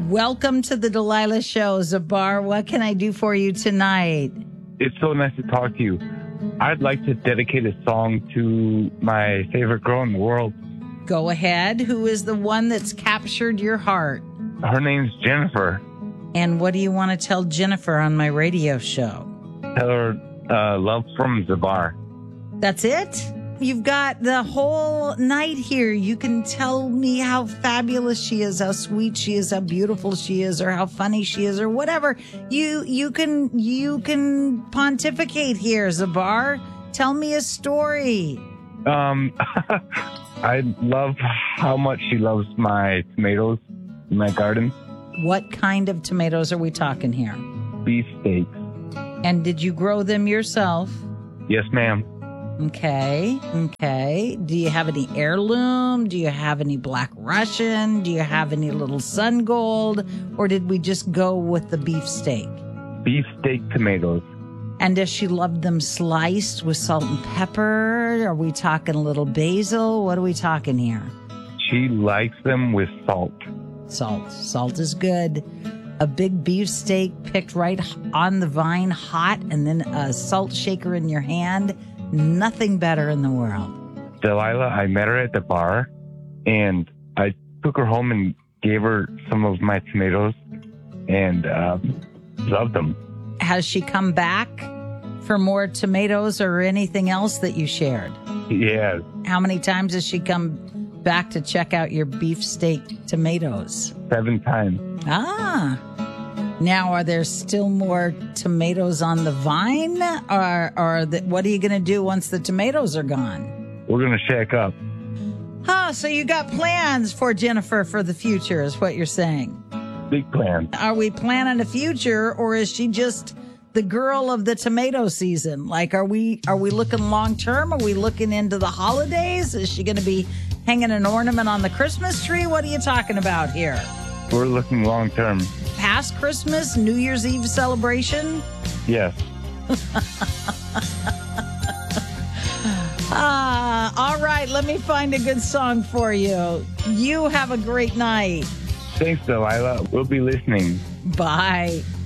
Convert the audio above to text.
Welcome to the Delilah Show, Zabar. What can I do for you tonight? It's so nice to talk to you. I'd like to dedicate a song to my favorite girl in the world. Go ahead. Who is the one that's captured your heart? Her name's Jennifer. And what do you want to tell Jennifer on my radio show? Tell her love from Zabar. That's it? You've got the whole night here. You can tell me how fabulous she is, how sweet she is, how beautiful she is, or how funny she is, or whatever. You can pontificate here, Zabar. Tell me a story. I love how much she loves my tomatoes in my garden. What kind of tomatoes are we talking here? Beef steaks. And did you grow them yourself? Yes, ma'am. Okay. Do you have any heirloom? Do you have any Black Russian? Do you have any little Sun Gold? Or did we just go with the beefsteak? Beefsteak tomatoes. And does she love them sliced with salt and pepper? Are we talking a little basil? What are we talking here? She likes them with salt. Salt is good. A big beefsteak picked right on the vine, hot, and then a salt shaker in your hand. Nothing better in the world. Delilah, I met her at the bar, and I took her home and gave her some of my tomatoes, and loved them. Has she come back for more tomatoes or anything else that you shared? Yes. How many times has she come back to check out your beefsteak tomatoes? 7 times. Now, are there still more tomatoes on the vine? Or what are you going to do once the tomatoes are gone? We're going to shack up. So you got plans for Jennifer for the future is what you're saying. Big plans. Are we planning a future, or is she just the girl of the tomato season? Like, are we looking long term? Are we looking into the holidays? Is she going to be hanging an ornament on the Christmas tree? What are you talking about here? We're looking long term. Past Christmas, New Year's Eve celebration? Yes. All right, let me find a good song for you. You have a great night. Thanks, Delilah. We'll be listening. Bye.